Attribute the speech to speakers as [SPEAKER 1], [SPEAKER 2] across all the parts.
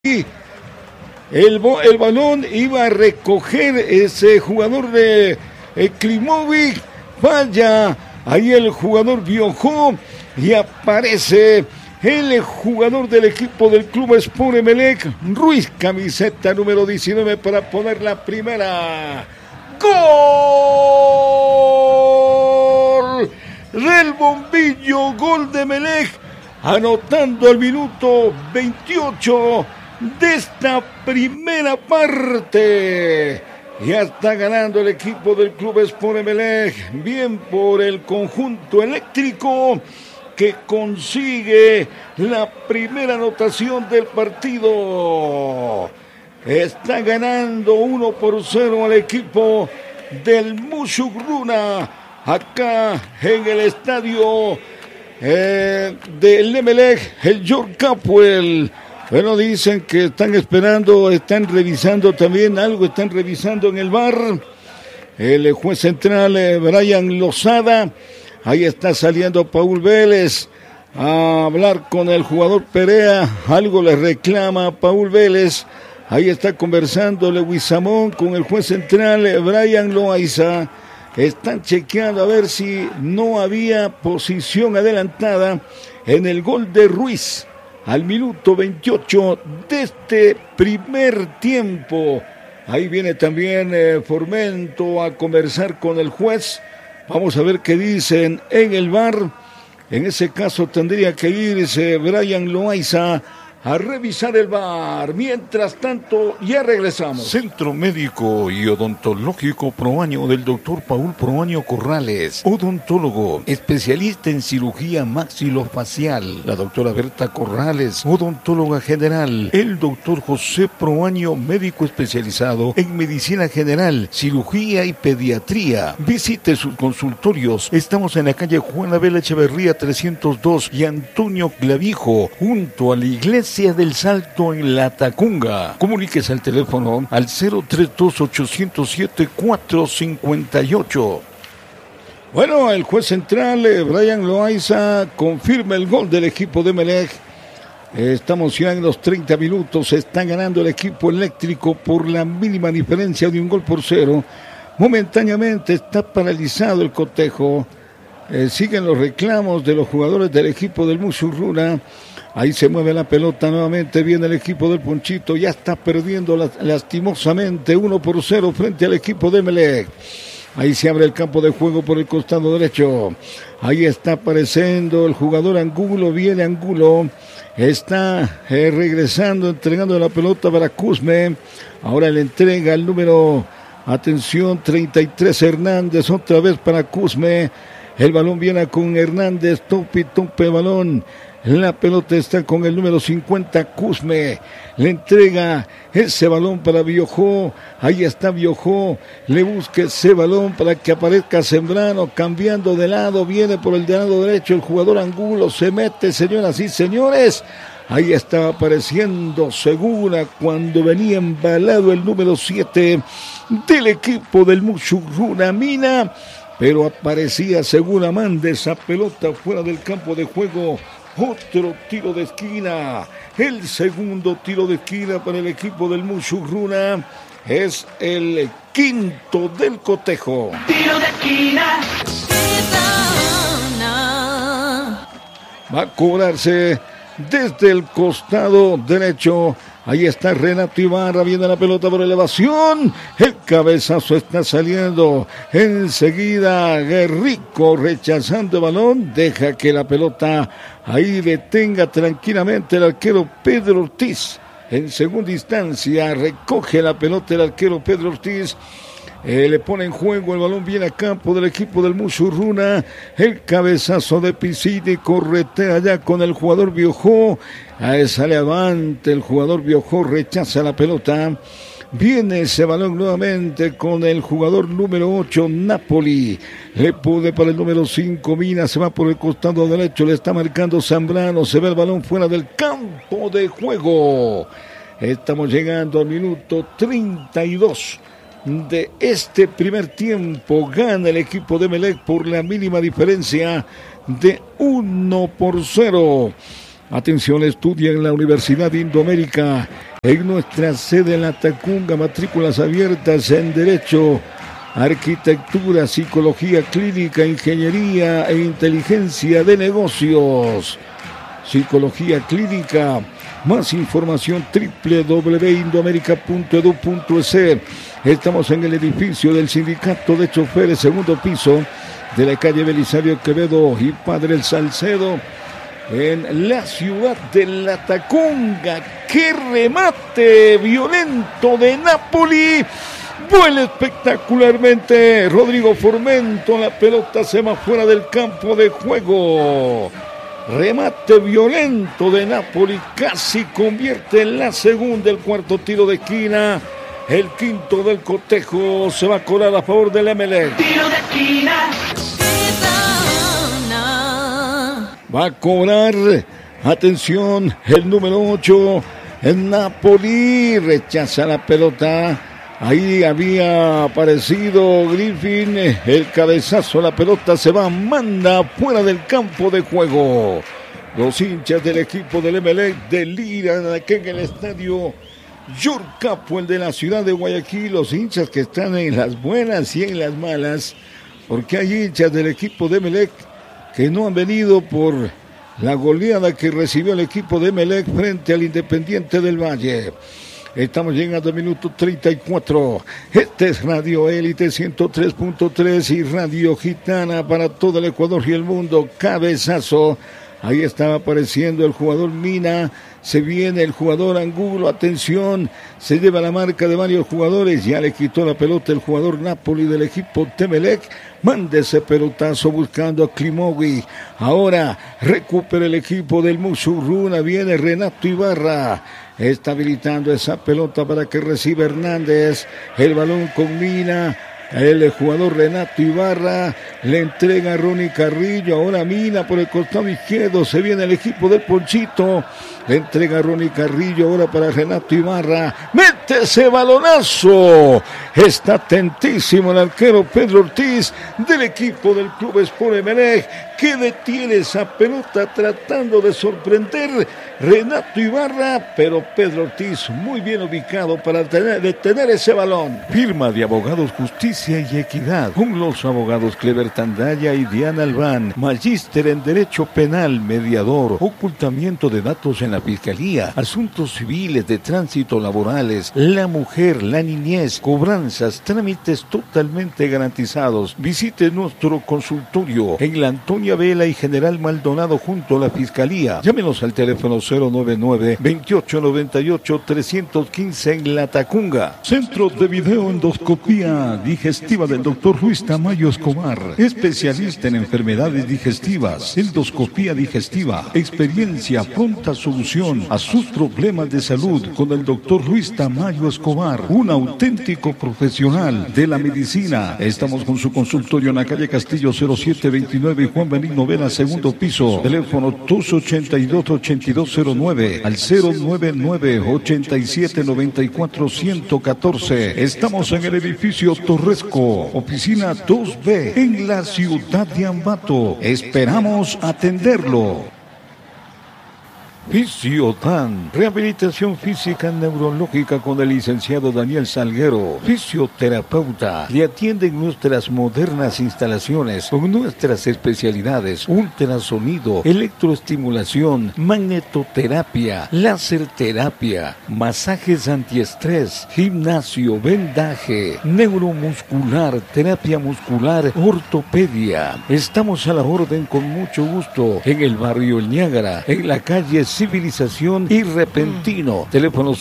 [SPEAKER 1] El balón iba a recoger ese jugador de Klimovic, falla, ahí el jugador viajó y aparece el jugador del equipo del Club Sport Emelec, Ruiz, camiseta número 19 para poner la primera. ¡Gol! Del bombillo, gol de Emelec, anotando al minuto 28 de esta primera parte. Ya está ganando el equipo del Club Sport Emelec. Bien por el conjunto eléctrico que consigue la primera anotación del partido. Está ganando 1-0 al equipo del Musugruna acá en el estadio del Emelec, el George Capwell. Bueno, dicen que están esperando, están revisando también algo, están revisando en el VAR. El juez central, Brian Lozada, ahí está saliendo Paul Vélez a hablar con el jugador Perea, algo le reclama a Paul Vélez. Ahí está conversando Leguizamón con el juez central, Brian Loaiza. Están chequeando a ver si no había posición adelantada en el gol de Ruiz al minuto 28 de este primer tiempo. Ahí viene también Formento a conversar con el juez. Vamos a ver qué dicen en el VAR. En ese caso tendría que irse Brian Loaiza a revisar el VAR. Mientras tanto, ya regresamos.
[SPEAKER 2] Centro Médico y Odontológico Proaño del doctor Paul Proaño Corrales, odontólogo, especialista en cirugía maxilofacial. La doctora Berta Corrales, odontóloga general. El doctor José Proaño, médico especializado en medicina general, cirugía y pediatría. Visite sus consultorios. Estamos en la calle Juan Abel Echeverría 302 y Antonio Clavijo, junto a la iglesia del Salto en La Tacunga. Comuníquese al teléfono al 032-807-458.
[SPEAKER 1] Bueno, el juez central, Brian Loaiza, confirma el gol del equipo de Emelec. Estamos ya en los 30 minutos, está ganando el equipo eléctrico por la mínima diferencia de 1-0. Momentáneamente está paralizado el cotejo. Siguen los reclamos de los jugadores del equipo del Musurruna. Ahí se mueve la pelota nuevamente, viene el equipo del Ponchito, ya está perdiendo lastimosamente 1-0 frente al equipo de Emelec. Ahí se abre el campo de juego por el costado derecho. Ahí está apareciendo el jugador Angulo, viene Angulo. Está regresando, entregando la pelota para Cusme. Ahora le entrega el número, atención, 33 Hernández, otra vez para Cusme. El balón viene con Hernández, tope balón. La pelota está con el número 50, Cusme. Le entrega ese balón para Biojó. Ahí está Biojó. Le busca ese balón para que aparezca Sembrano. Cambiando de lado. Viene por el de lado derecho el jugador Angulo. Se mete, señoras y señores. Ahí estaba apareciendo Segura cuando venía embalado el número 7 del equipo del Musurruna Mina. Pero aparecía Segura, manda esa pelota fuera del campo de juego. Otro tiro de esquina, el segundo tiro de esquina para el equipo del Musurruna, es el quinto del cotejo.
[SPEAKER 3] Tiro de esquina.
[SPEAKER 1] Va a cobrarse desde el costado derecho. Ahí está Renato Ibarra, viene la pelota por elevación, el cabezazo está saliendo, enseguida Guerrico rechazando el balón, deja que la pelota ahí detenga tranquilamente el arquero Pedro Ortiz. En segunda instancia recoge la pelota el arquero Pedro Ortiz. Le pone en juego, el balón viene a campo del equipo del Musurruna, el cabezazo de Piscini, corretea ya con el jugador Biojó, ahí sale avante el jugador Biojó, rechaza la pelota, viene ese balón nuevamente con el jugador número 8, Napoli, le pone para el número 5, Mina, se va por el costado derecho, le está marcando Zambrano, se ve el balón fuera del campo de juego. Estamos llegando al minuto 32 de este primer tiempo. Gana el equipo de Emelec por la mínima diferencia de 1-0. Atención, estudia en la Universidad Indoamérica, en nuestra sede en La Tacunga, matrículas abiertas en Derecho, Arquitectura, Psicología Clínica, Ingeniería e Inteligencia de Negocios. Psicología Clínica, más información www.indoamerica.edu.es. Estamos en el edificio del Sindicato de Choferes, segundo piso, de la calle Belisario Quevedo y Padre El Salcedo, en la ciudad de La Tacunga. ¡Qué remate violento de Napoli! Vuela espectacularmente Rodrigo Formento, la pelota se va fuera del campo de juego. Remate violento de Napoli, casi convierte en la segunda el cuarto tiro de esquina. El quinto del cotejo se va a colar a favor del Emelec.
[SPEAKER 3] Tiro de esquina.
[SPEAKER 1] Va a cobrar, atención, el número 8, el Napoli, rechaza la pelota. Ahí había aparecido Griffin, el cabezazo, la pelota se va, manda fuera del campo de juego. Los hinchas del equipo del Emelec deliran aquí en el estadio Yurcapo, el de la ciudad de Guayaquil. Los hinchas que están en las buenas y en las malas, porque hay hinchas del equipo de Emelec que no han venido por la goleada que recibió el equipo de Emelec frente al Independiente del Valle. Estamos llegando al minuto 34. Este es Radio Élite 103.3 y Radio Gitana para todo el Ecuador y el mundo. Cabezazo. Ahí estaba apareciendo el jugador Mina. Se viene el jugador Angulo. Atención. Se lleva la marca de varios jugadores. Ya le quitó la pelota el jugador Napoli del equipo Temelec. Manda ese pelotazo buscando a Klimovic. Ahora recupera el equipo del Musurruna. Viene Renato Ibarra. Está habilitando esa pelota para que reciba Hernández. El balón con Mina. El jugador Renato Ibarra le entrega a Ronnie Carrillo. Ahora Mina por el costado izquierdo. Se viene el equipo del Ponchito. Le entrega a Ronnie Carrillo. Ahora para Renato Ibarra. ¡Mete ese balonazo! Está atentísimo el arquero Pedro Ortiz del equipo del Club Sport Emelec, que detiene esa pelota tratando de sorprender Renato Ibarra, pero Pedro Ortiz muy bien ubicado para detener ese balón.
[SPEAKER 2] Firma de Abogados Justicia y Equidad con los abogados Clever Tandaya y Diana Albán, magíster en Derecho Penal, mediador, ocultamiento de datos en la Fiscalía, asuntos civiles, de tránsito, laborales, la mujer, la niñez, cobranzas, trámites totalmente garantizados. Visite nuestro consultorio en la Antonia Vela y General Maldonado junto a la Fiscalía. Llámenos al teléfono 099-2898-315 en La Tacunga.
[SPEAKER 4] Centro de Videoendoscopía Digestiva del Dr. Luis Tamayo Escobar, especialista en enfermedades digestivas, endoscopía digestiva, experiencia, pronta solución a sus problemas de salud con el Dr. Luis Tamayo Escobar, un auténtico profesional de la medicina. Estamos con su consultorio en la calle Castillo 0729 y Juan Benigno Vela, segundo piso. Teléfono 282-8209 al 099-8794-114. Estamos en el edificio Torresco, oficina 2B, en la ciudad de Ambato. Esperamos atenderlo.
[SPEAKER 2] Fisiotan, rehabilitación física neurológica con el licenciado Daniel Salguero, fisioterapeuta. Le atienden nuestras modernas instalaciones con nuestras especialidades: ultrasonido, electroestimulación, magnetoterapia, láser terapia, masajes antiestrés, gimnasio, vendaje, neuromuscular, terapia muscular, ortopedia. Estamos a la orden con mucho gusto en el barrio El Niágara, en la calle Civilización y Repentino. Teléfono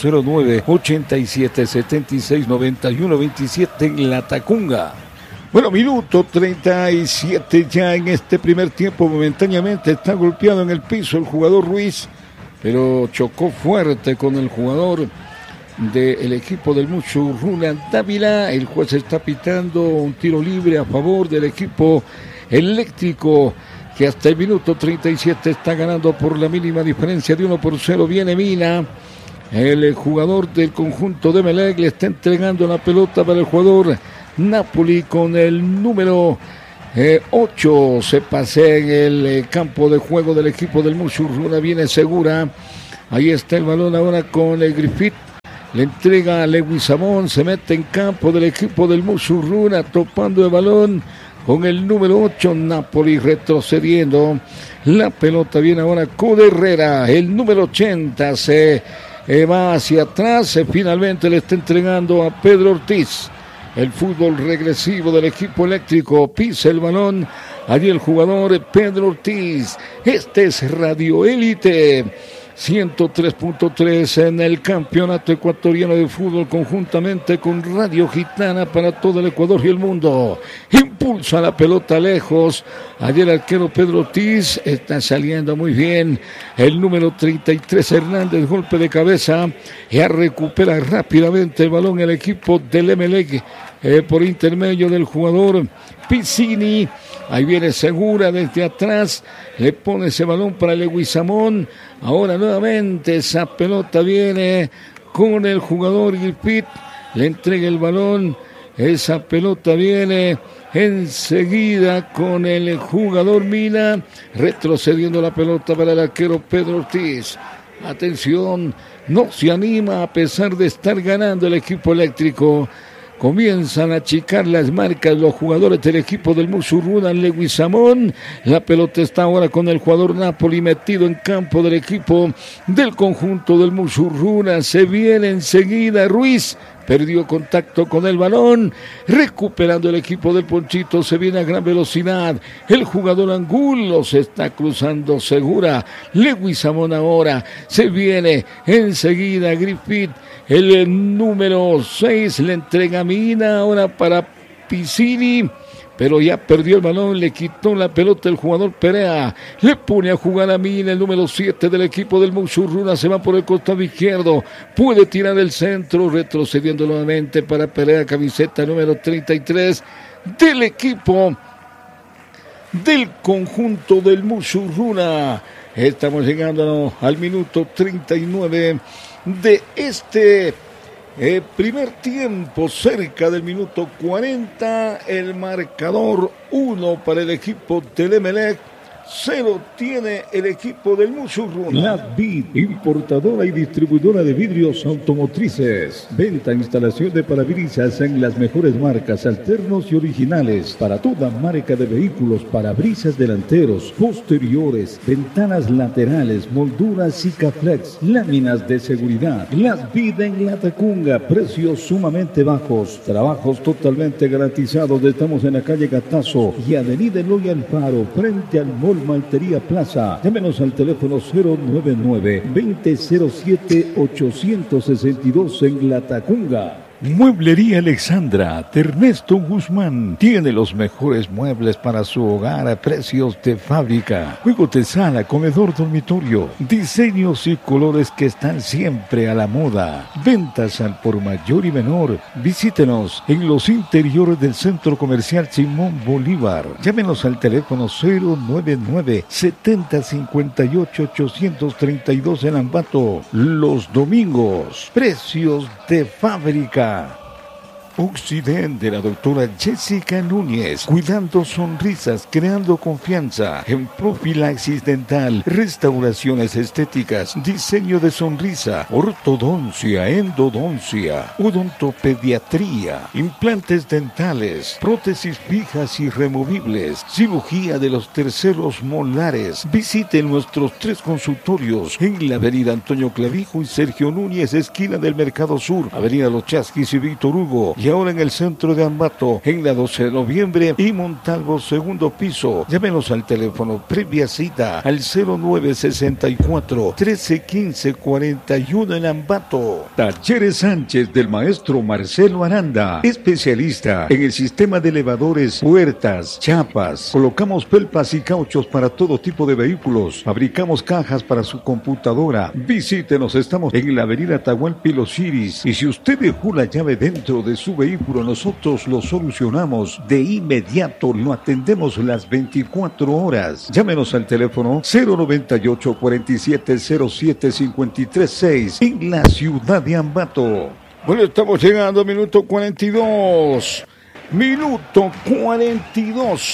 [SPEAKER 2] 09-8776-9127 en La Tacunga.
[SPEAKER 1] Bueno, minuto 37 ya en este primer tiempo. Momentáneamente está golpeado en el piso el jugador Ruiz, pero chocó fuerte con el jugador del equipo del Musurruna Dávila. El juez está pitando un tiro libre a favor del equipo eléctrico, que hasta el minuto 37 está ganando por la mínima diferencia de 1-0. Viene Mina, el jugador del conjunto de Emelec, le está entregando la pelota para el jugador Napoli con el número 8 se pasea en el campo de juego del equipo del Musurruna. Viene segura. Ahí está el balón ahora con el Griffith. Le entrega a Leguizamón. Se mete en campo del equipo del Musurruna. Topando el balón con el número 8. Napoli retrocediendo. La pelota viene ahora con Herrera. El número 80 se va hacia atrás. Finalmente le está entregando a Pedro Ortiz. El fútbol regresivo del equipo eléctrico. Pisa el balón. Allí el jugador Pedro Ortiz. Este es Radio Élite 103.3 en el campeonato ecuatoriano de fútbol, conjuntamente con Radio Gitana para todo el Ecuador y el mundo. Impulsa la pelota lejos. Ayer el arquero Pedro Ortiz está saliendo muy bien. El número 33 Hernández, golpe de cabeza. Ya recupera rápidamente el balón el equipo del Emelec por intermedio del jugador Piccini. Ahí viene Segura desde atrás, le pone ese balón para Leguizamón. Ahora nuevamente esa pelota viene con el jugador Griffith, le entrega el balón. Esa pelota viene enseguida con el jugador Mina, retrocediendo la pelota para el arquero Pedro Ortiz. Atención, no se anima a pesar de estar ganando el equipo eléctrico. Comienzan a achicar las marcas los jugadores del equipo del Musurruna. Leguizamón, la pelota está ahora con el jugador Napoli metido en campo del equipo del conjunto del Musurruna. Se viene enseguida Ruiz, perdió contacto con el balón, recuperando el equipo del Ponchito. Se viene a gran velocidad el jugador Angulo, se está cruzando Segura. Leguizamón ahora, se viene enseguida Griffith. El número 6 le entrega a Mina ahora para Piccini, pero ya perdió el balón, le quitó la pelota el jugador Perea, le pone a jugar a Mina, el número 7 del equipo del Musurruna, se va por el costado izquierdo, puede tirar el centro, retrocediendo nuevamente para Perea, camiseta número 33 del equipo del conjunto del Musurruna. Estamos llegando al minuto 39 de este primer tiempo, cerca del minuto 40, el marcador 1 para el equipo del Emelec, 0 tiene el equipo del Musurruna.
[SPEAKER 4] Latvid, importadora y distribuidora de vidrios automotrices. Venta e instalación de parabrisas en las mejores marcas, alternos y originales. Para toda marca de vehículos, parabrisas delanteros, posteriores, ventanas laterales, molduras Sikaflex, láminas de seguridad. Latvid en Latacunga, precios sumamente bajos. Trabajos totalmente garantizados. Estamos en la calle Gatazo y avenida Eloy Alfaro, frente al Mall Maltería Plaza. Llámenos al teléfono 099-2007-862 en Latacunga. Mueblería Alexandra de Ernesto Guzmán tiene los mejores muebles para su hogar a precios de fábrica. Juegos de sala, comedor, dormitorio, diseños y colores que están siempre a la moda. Ventas al por mayor y menor. Visítenos en los interiores del Centro Comercial Simón Bolívar. Llámenos al teléfono 099-7058-832 en Ambato. Los domingos, precios de fábrica. Occidente de la doctora Jessica Núñez, cuidando sonrisas, creando confianza en profilaxis dental, restauraciones estéticas, diseño de sonrisa, ortodoncia, endodoncia, odontopediatría, implantes dentales, prótesis fijas y removibles, cirugía de los terceros molares. Visite nuestros 3 consultorios en la avenida Antonio Clavijo y Sergio Núñez, esquina del Mercado Sur, avenida Los Chasquis y Víctor Hugo, y ahora en el centro de Ambato, en la 12 de noviembre y Montalvo, segundo piso. Llámenos al teléfono previa cita al 0964 1315 41 en Ambato. Talleres Sánchez del maestro Marcelo Aranda, especialista en el sistema de elevadores, puertas, chapas. Colocamos felpas y cauchos para todo tipo de vehículos. Fabricamos cajas para su computadora. Visítenos, estamos en la avenida Atahualpa y Los Iris. Y si usted dejó la llave dentro de su vehículo, nosotros lo solucionamos de inmediato, lo atendemos las 24 horas. Llámenos al teléfono 098 47 07 53 6 en la ciudad de Ambato.
[SPEAKER 1] Bueno, estamos llegando al minuto 42. Minuto 42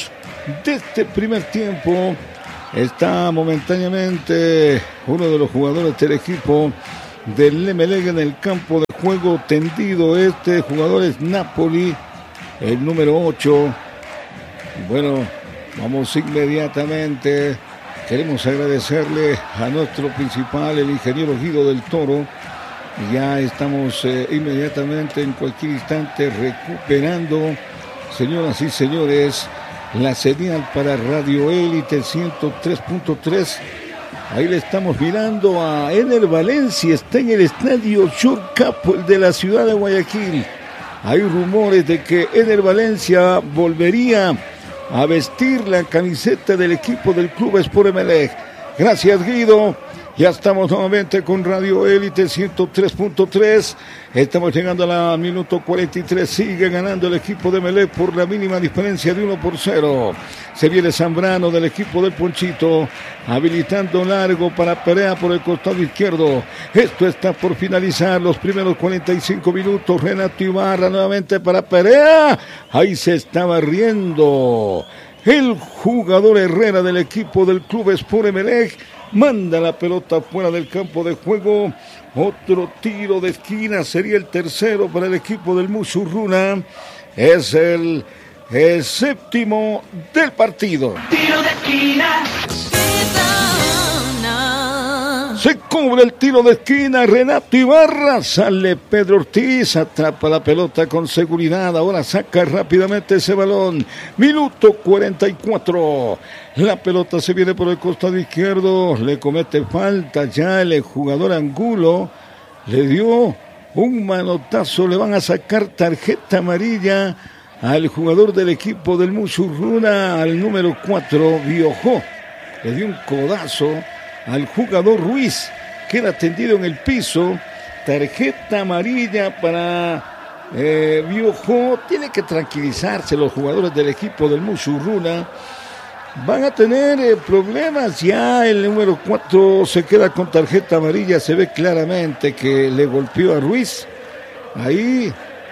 [SPEAKER 1] de este primer tiempo. Está momentáneamente uno de los jugadores del equipo del Emelec en el campo de juego tendido. Este jugador es Napoli, el número 8. Bueno, vamos inmediatamente. Queremos agradecerle a nuestro principal, el ingeniero Guido del Toro. Ya estamos inmediatamente, en cualquier instante, recuperando, señoras y señores, la señal para Radio Élite 103.3. Ahí le estamos mirando a Ener Valencia, está en el estadio Shurcapo, el de la ciudad de Guayaquil. Hay rumores de que Ener Valencia volvería a vestir la camiseta del equipo del Club Sport Emelec. Gracias, Guido. Ya estamos nuevamente con Radio Élite 103.3. Estamos llegando al minuto 43. Sigue ganando el equipo de Emelec por la mínima diferencia de 1-0. Se viene Zambrano del equipo del Ponchito, habilitando largo para Perea por el costado izquierdo. Esto está por finalizar los primeros 45 minutos. Renato Ibarra nuevamente para Perea. Ahí se estaba riendo el jugador Herrera del equipo del Club Sport Emelec. Manda la pelota fuera del campo de juego. Otro tiro de esquina, sería el tercero para el equipo del Musurruna. Es el séptimo del partido. Tiro de esquina. Se cubre el tiro de esquina, Renato Ibarra, sale Pedro Ortiz, atrapa la pelota con seguridad, ahora saca rápidamente ese balón. Minuto 44, la pelota se viene por el costado izquierdo, le comete falta ya el jugador Angulo, le dio un manotazo, le van a sacar tarjeta amarilla al jugador del equipo del Musurruna, al número 4, Biojó, le dio un codazo al jugador Ruiz, queda tendido en el piso, tarjeta amarilla para Biojó. Tiene que tranquilizarse los jugadores del equipo del Musurruna, van a tener problemas. Ya el número 4 se queda con tarjeta amarilla, se ve claramente que le golpeó a Ruiz, ahí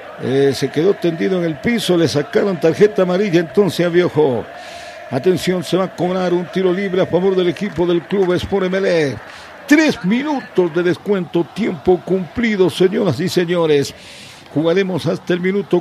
[SPEAKER 1] se quedó tendido en el piso, le sacaron tarjeta amarilla entonces a Biojó. Atención, se va a cobrar un tiro libre a favor del equipo del Club Sport Emelec. 3 minutos de descuento, tiempo cumplido, señoras y señores. Jugaremos hasta el minuto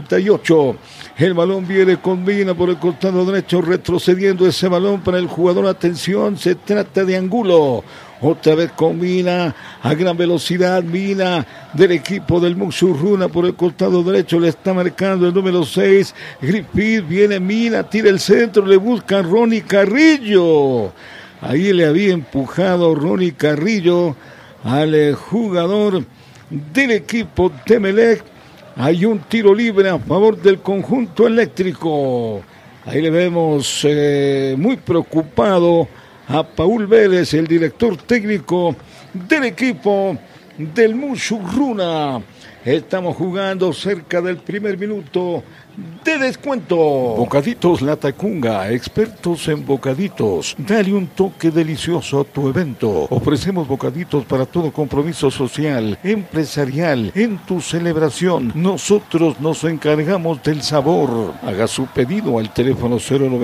[SPEAKER 1] 48. El balón viene con Mina por el costado derecho, retrocediendo ese balón para el jugador. Atención, se trata de Angulo. Otra vez con Mina, a gran velocidad, Mina del equipo del Musurruna por el costado derecho, le está marcando el número 6, Griffith, viene Mina, tira el centro, le busca Ronnie Carrillo. Ahí le había empujado Ronnie Carrillo al jugador del equipo de Emelec. Hay un tiro libre a favor del conjunto eléctrico. Ahí le vemos muy preocupado a Paul Vélez, el director técnico del equipo del Musurruna. Estamos jugando cerca del primer minuto de descuento.
[SPEAKER 2] Bocaditos La Tacunga, expertos en bocaditos. Dale un toque delicioso a tu evento. Ofrecemos bocaditos para todo compromiso social, empresarial, en tu celebración. Nosotros nos encargamos del sabor. Haga su pedido al teléfono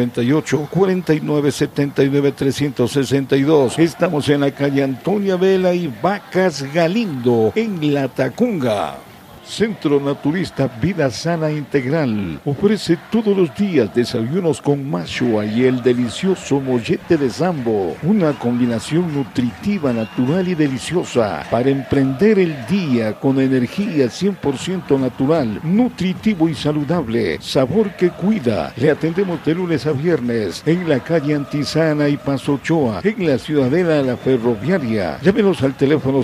[SPEAKER 2] 098-4979-362. Estamos en la calle Antonia Vela y Vacas Galindo, en La Tacunga. Centro Naturista Vida Sana Integral ofrece todos los días desayunos con mashua y el delicioso mollete de Sambo, una combinación nutritiva, natural y deliciosa para emprender el día con energía 100% natural, nutritivo y saludable, sabor que cuida. Le atendemos de lunes a viernes en la calle Antisana y Paso Ochoa, en la Ciudadela de la Ferroviaria. Llámenos al teléfono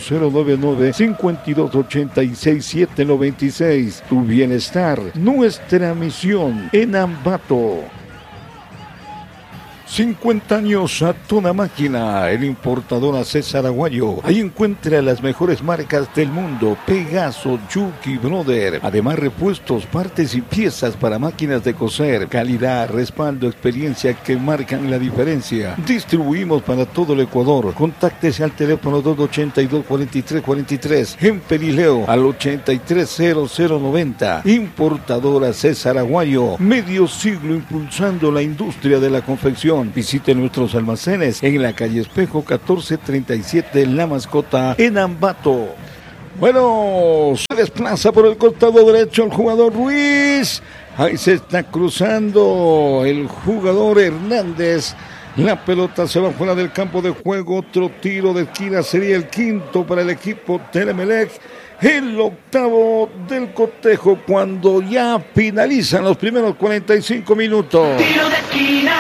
[SPEAKER 2] 099-5286-796. Tu bienestar, nuestra misión en Ambato. 50 años a toda máquina, el importador César Aguayo. Ahí encuentra las mejores marcas del mundo: Pegaso, Yuki, Brother. Además, repuestos, partes y piezas para máquinas de coser. Calidad, respaldo, experiencia que marcan la diferencia. Distribuimos para todo el Ecuador. Contáctese al teléfono 282-4343. En Perileo al 830090. Importadora César Aguayo. Medio siglo impulsando la industria de la confección. Visite nuestros almacenes en la calle Espejo 1437, La Mascota, en Ambato.
[SPEAKER 1] Bueno, se desplaza por el costado derecho el jugador Ruiz. Ahí se está cruzando el jugador Hernández. La pelota se va fuera del campo de juego. Otro tiro de esquina sería el quinto para el equipo del Emelec. El octavo del cotejo cuando ya finalizan los primeros 45 minutos.
[SPEAKER 3] Tiro de esquina.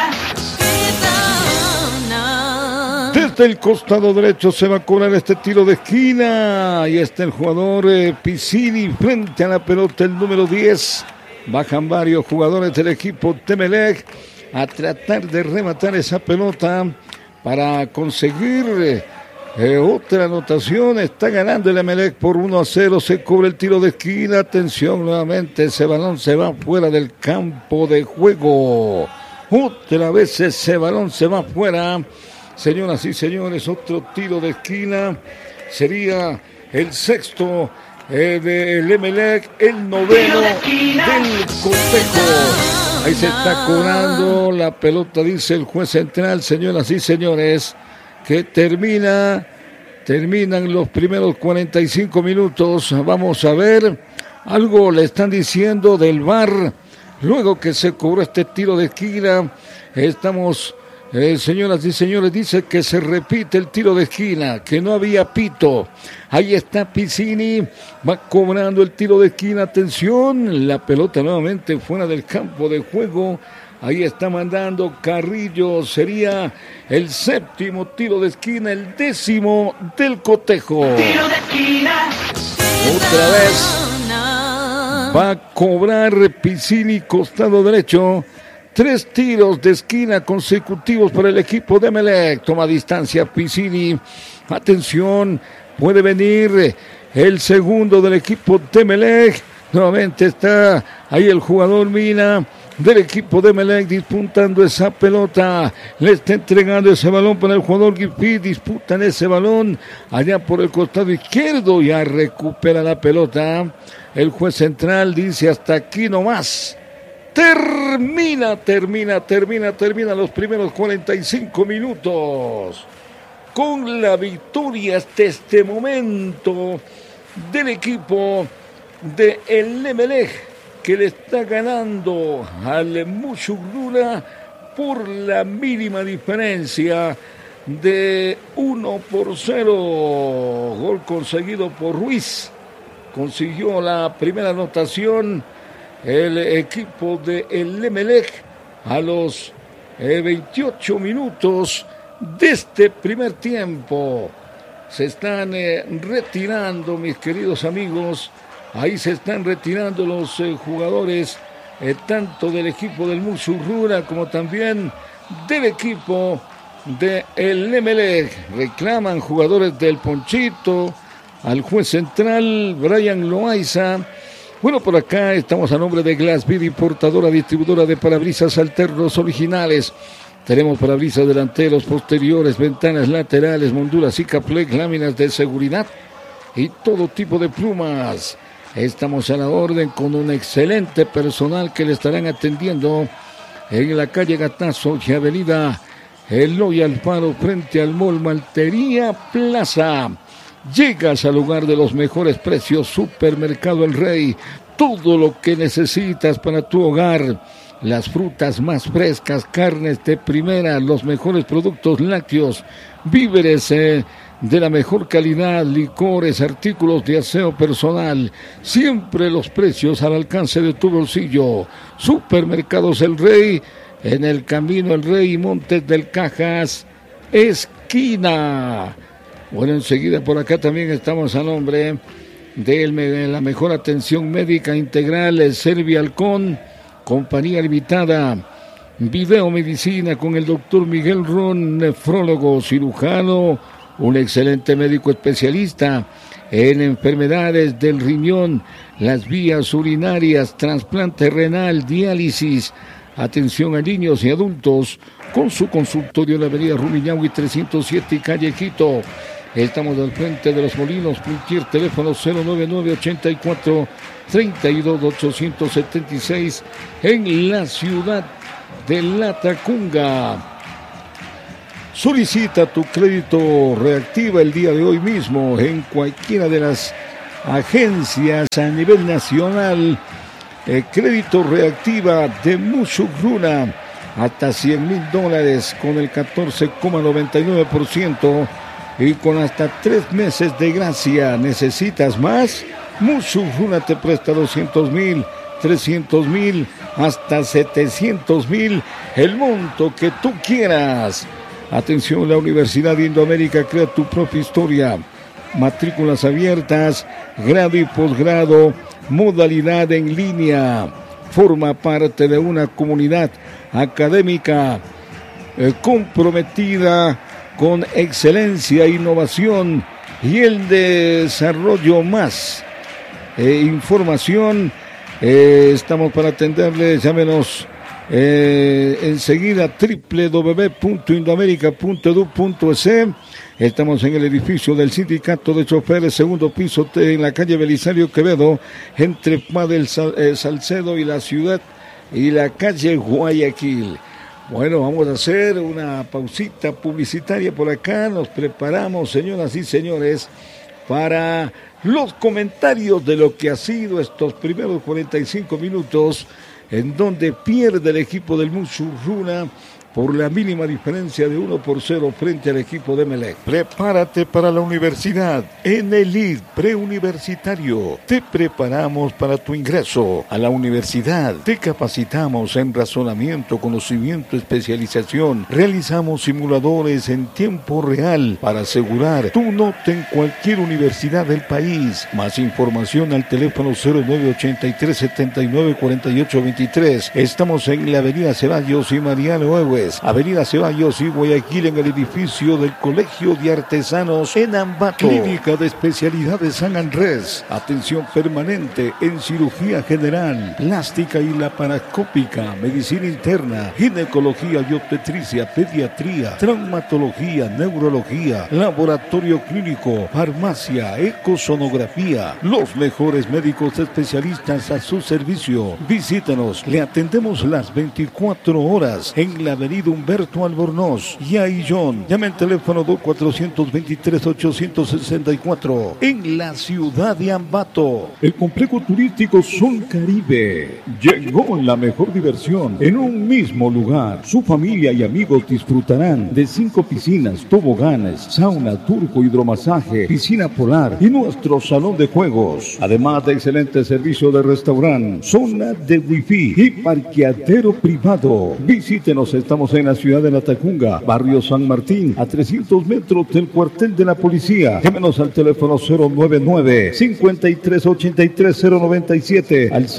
[SPEAKER 1] Desde el costado derecho se va a cobrar este tiro de esquina. Ahí está el jugador Piscini frente a la pelota, el número 10. Bajan varios jugadores del equipo Emelec a tratar de rematar esa pelota para conseguir otra anotación. Está ganando el Emelec por 1-0. Se cobra el tiro de esquina. Atención nuevamente, ese balón se va fuera del campo de juego. Otra vez ese balón se va fuera. Señoras y señores, otro tiro de esquina. Sería el sexto del Emelec, el noveno del cotejo. Ahí se está cobrando la pelota, dice el juez central. Señoras y señores, que terminan los primeros 45 minutos. Vamos a ver, algo le están diciendo del VAR. Luego que se cobró este tiro de esquina, estamos... señoras y señores, dice que se repite el tiro de esquina, que no había pito. Ahí está Piscini, va cobrando el tiro de esquina. Atención, la pelota nuevamente fuera del campo de juego. Ahí está mandando Carrillo, sería el séptimo tiro de esquina, el 10º del cotejo.
[SPEAKER 3] Tiro de esquina.
[SPEAKER 1] Otra vez va a cobrar Piscini, costado derecho. 3 tiros de esquina consecutivos para el equipo de Emelec. Toma distancia Piscini. Atención, puede venir el segundo del equipo de Emelec. Nuevamente está ahí el jugador Mina del equipo de Emelec disputando esa pelota. Le está entregando ese balón para el jugador Guifi. Disputan ese balón allá por el costado izquierdo. Ya recupera la pelota. El juez central dice hasta aquí nomás. Termina los primeros 45 minutos con la victoria hasta este momento del equipo de el Emelec, que le está ganando al Mushurruna por la mínima diferencia de 1-0. Gol conseguido por Ruiz. Consiguió la primera anotación el equipo de el Emelec a los 28 minutos de este primer tiempo. Se están retirando, mis queridos amigos. Ahí se están retirando los jugadores tanto del equipo del Mushurruna como también del equipo de el Emelec. Reclaman jugadores del Ponchito al juez central Brian Loaiza. Bueno, por acá estamos a nombre de Glassbeer, importadora, distribuidora de parabrisas alternos originales. Tenemos parabrisas delanteros, posteriores, ventanas laterales, molduras Sikaplex, láminas de seguridad y todo tipo de plumas. Estamos a la orden con un excelente personal que le estarán atendiendo en la calle Gatazo y avenida Eloy Alfaro frente al Mall Maltería Plaza. Llegas al lugar de los mejores precios, Supermercado El Rey. Todo lo que necesitas para tu hogar. Las frutas más frescas, carnes de primera, los mejores productos lácteos, víveres de la mejor calidad, licores, artículos de aseo personal. Siempre los precios al alcance de tu bolsillo. Supermercados El Rey, en el Camino El Rey y Montes del Cajas, esquina. Bueno, enseguida por acá también estamos a nombre de la mejor atención médica integral, Servialcon, compañía limitada. Videomedicina con el doctor Miguel Ron, nefrólogo, cirujano, un excelente médico especialista en enfermedades del riñón, las vías urinarias, trasplante renal, diálisis, atención a niños y adultos, con su consultorio en la avenida Rumiñahui 307 y calle Quito. Estamos al frente de los Molinos, cualquier teléfono 099-84-32-876 en la ciudad de La Tacunga. Solicita tu crédito Reactiva el día de hoy mismo en cualquiera de las agencias a nivel nacional. Crédito Reactiva de Musugruna hasta $100,000 con el 14,99% y con hasta 3 meses de gracia. ¿Necesitas más? Musugruna te presta 200,000, 300,000, hasta 700,000, el monto que tú quieras. Atención, la Universidad de Indoamérica crea tu propia historia. Matrículas abiertas, grado y posgrado, modalidad en línea. Forma parte de una comunidad académica comprometida con excelencia, innovación y el desarrollo más. Información, estamos para atenderles, llámenos enseguida www.indoamerica.edu.es. Estamos en el edificio del Sindicato de Choferes, segundo piso, en la calle Belisario Quevedo, entre Padel Salcedo y la ciudad y la calle Guayaquil. Bueno, vamos a hacer una pausita publicitaria por acá. Nos preparamos, señoras y señores, para los comentarios de lo que ha sido estos primeros 45 minutos, en donde pierde el equipo del Musugruna por la mínima diferencia de 1-0 frente al equipo de Emelec.
[SPEAKER 2] Prepárate para la universidad. En Elite Preuniversitario te preparamos para tu ingreso a la universidad. Te capacitamos en razonamiento, conocimiento, especialización. Realizamos simuladores en tiempo real para asegurar tu nota en cualquier universidad del país. Más información al teléfono 0983-794823. Estamos en la avenida Ceballos y Mariano Ewe, avenida Ceballos y Guayaquil, en el edificio del Colegio de Artesanos en Ambato.
[SPEAKER 4] Clínica de Especialidades San Andrés, atención permanente en cirugía general, plástica y laparoscópica, medicina interna, ginecología y obstetricia, pediatría, traumatología, neurología, laboratorio clínico, farmacia, ecosonografía, los mejores médicos especialistas a su servicio. Visítanos, le atendemos las 24 horas en la avenida Humberto Albornoz y Aillón. Llame al teléfono 2423-864 en la ciudad de Ambato. El complejo turístico Sol Caribe llegó la mejor diversión en un mismo lugar. Su familia y amigos disfrutarán de 5 piscinas, toboganes, sauna, turco, hidromasaje, piscina polar y nuestro salón de juegos. Además de excelente servicio de restaurante, zona de wifi y parqueadero privado. Visítenos, estamos en la ciudad de La Tacunga, barrio San Martín, a 300 metros del cuartel de la policía. Llámenos al teléfono 099-5383-097, al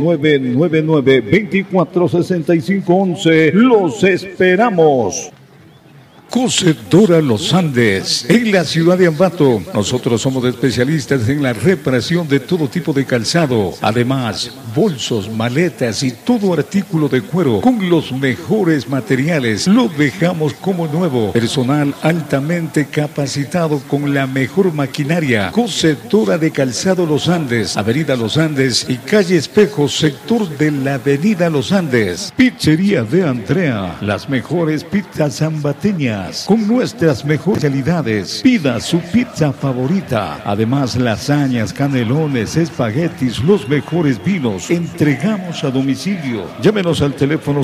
[SPEAKER 4] 0999-246511. ¡Los esperamos! Cosechadora Los Andes, en la ciudad de Ambato. Nosotros somos especialistas en la reparación de todo tipo de calzado. Además, bolsos, maletas y todo artículo de cuero con los mejores materiales. Lo dejamos como nuevo. Personal altamente capacitado con la mejor maquinaria. Cosechadora de Calzado Los Andes, avenida Los Andes y calle Espejo, sector de la avenida Los Andes. Pizzería de Andrea, las mejores pizzas ambateñas con nuestras mejores calidades. Pida su pizza favorita. Además, lasañas, canelones, espaguetis, los mejores vinos. Entregamos a domicilio. Llámenos al teléfono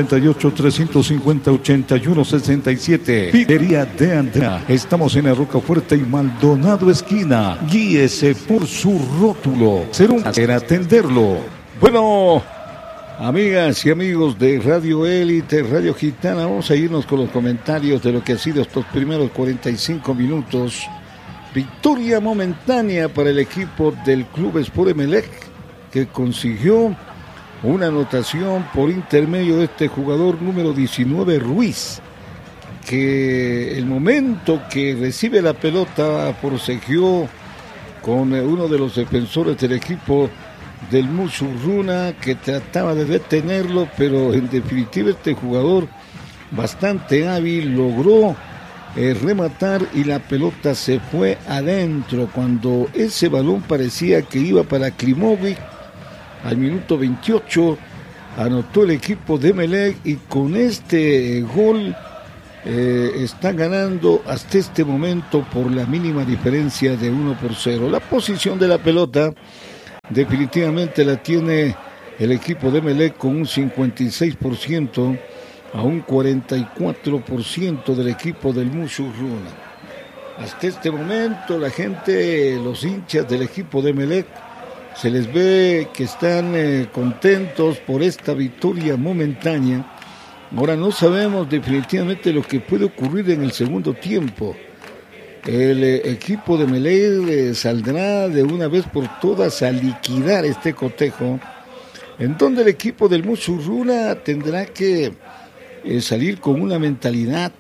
[SPEAKER 4] 098-350-8167. Pizzería de Andrea. Estamos en la Rocafuerte y Maldonado esquina. Guíese por su rótulo. Será un placer atenderlo.
[SPEAKER 1] Bueno, amigas y amigos de Radio Élite, Radio Gitana, vamos a irnos con los comentarios de lo que ha sido estos primeros 45 minutos. Victoria momentánea para el equipo del Club Sport Emelec, que consiguió una anotación por intermedio de este jugador número 19, Ruiz, que el momento que recibe la pelota forcejeó con uno de los defensores del equipo del Musurruna, que trataba de detenerlo, pero en definitiva este jugador bastante hábil logró rematar y la pelota se fue adentro cuando ese balón parecía que iba para Klimovic. Al minuto 28 anotó el equipo de Emelec y con este gol está ganando hasta este momento por la mínima diferencia de 1-0. La posición de la pelota definitivamente la tiene el equipo de Emelec con un 56% a un 44% del equipo del Musurruna. Hasta este momento la gente, los hinchas del equipo de Emelec, se les ve que están contentos por esta victoria momentánea. Ahora no sabemos definitivamente lo que puede ocurrir en el segundo tiempo. El equipo de Emelec saldrá de una vez por todas a liquidar este cotejo, en donde el equipo del Musurruna tendrá que salir con una mentalidad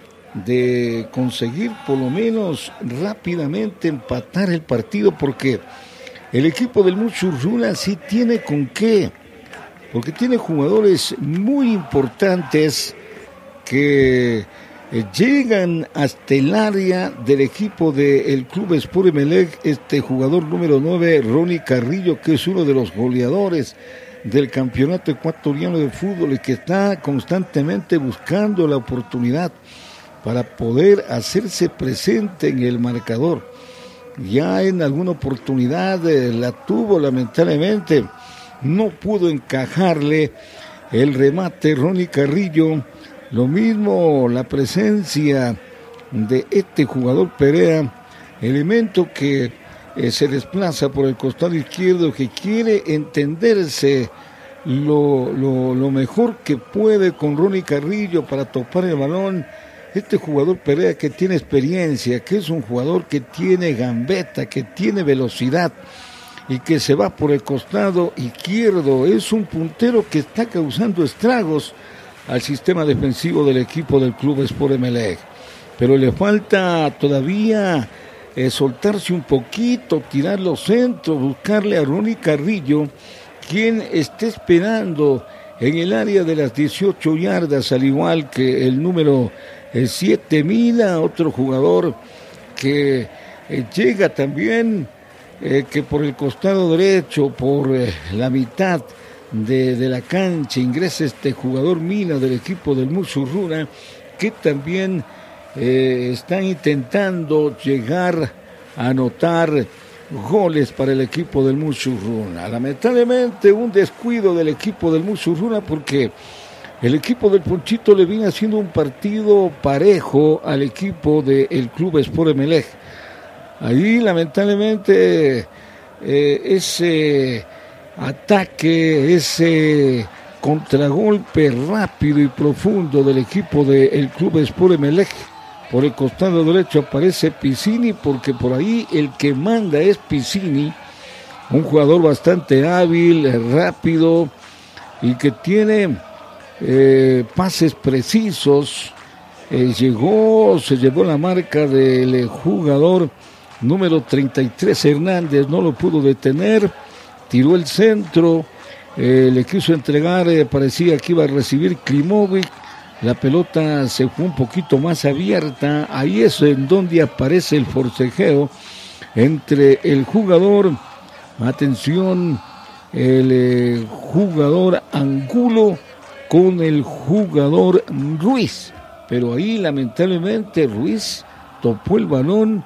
[SPEAKER 1] de conseguir por lo menos rápidamente empatar el partido, porque el equipo del Musurruna sí tiene con qué, porque tiene jugadores muy importantes que llegan hasta el área del equipo del Club Sport Emelec. Este jugador número 9, Ronnie Carrillo, que es uno de los goleadores del campeonato ecuatoriano de fútbol y que está constantemente buscando la oportunidad para poder hacerse presente en el marcador. Ya en alguna oportunidad la tuvo, lamentablemente no pudo encajarle el remate Ronnie Carrillo. Lo mismo la presencia de este jugador Perea, elemento que se desplaza por el costado izquierdo, que quiere entenderse lo mejor que puede con Ronnie Carrillo para topar el balón. Este jugador Perea, que tiene experiencia, que es un jugador que tiene gambeta, que tiene velocidad y que se va por el costado izquierdo, es un puntero que está causando estragos al sistema defensivo del equipo del Club Sport Emelec, pero le falta todavía soltarse un poquito, tirar los centros, buscarle a Ronnie Carrillo, quien está esperando en el área de las 18 yardas, al igual que el número 7 Mina, otro jugador que llega también, que por el costado derecho, por la mitad de la cancha, ingresa este jugador Mina del equipo del Musurruna, que también están intentando llegar a anotar goles para el equipo del Musurruna. Lamentablemente un descuido del equipo del Musurruna, porque el equipo del Ponchito le viene haciendo un partido parejo al equipo del Club Sport Emelec. Ahí lamentablemente ese ataque, ese contragolpe rápido y profundo del equipo del Club Sport Emelec. Por el costado derecho aparece Piscini, porque por ahí el que manda es Piscini, un jugador bastante hábil, rápido y que tiene pases precisos. Se llevó la marca del jugador número 33 Hernández, no lo pudo detener, tiró el centro, le quiso entregar, parecía que iba a recibir Klimovic. La pelota se fue un poquito más abierta, ahí es en donde aparece el forcejeo entre el jugador, atención, el jugador Angulo con el jugador Ruiz, pero ahí lamentablemente Ruiz topó el balón,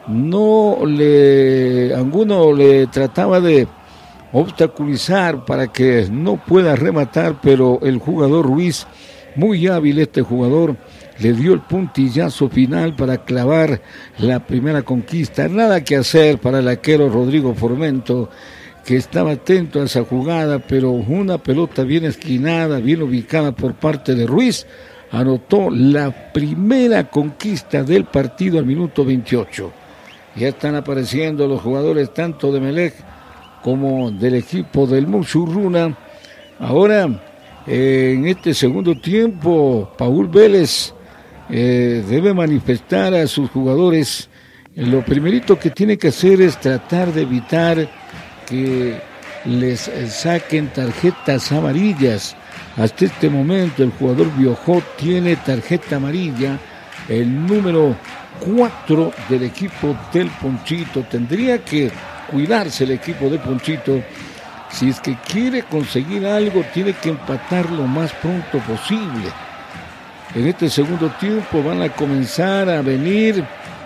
[SPEAKER 1] Angulo le trataba de obstaculizar para que no pueda rematar, pero el jugador Ruiz, muy hábil este jugador, le dio el puntillazo final para clavar la primera conquista. Nada que hacer para el arquero Rodrigo Formento, que estaba atento a esa jugada, pero una pelota bien esquinada, bien ubicada por parte de Ruiz, anotó la primera conquista del partido al minuto 28. Ya están apareciendo los jugadores tanto de Emelec como del equipo del Musurruna, Ahora, en este segundo tiempo, Paul Vélez debe manifestar a sus jugadores. Lo primerito que tiene que hacer es tratar de evitar que les saquen tarjetas amarillas. Hasta este momento el jugador Biojó tiene tarjeta amarilla, el número 4 del equipo del Ponchito. Tendría que cuidarse el equipo de Ponchito. Si es que quiere conseguir algo, tiene que empatar lo más pronto posible. En este segundo tiempo van a comenzar a venir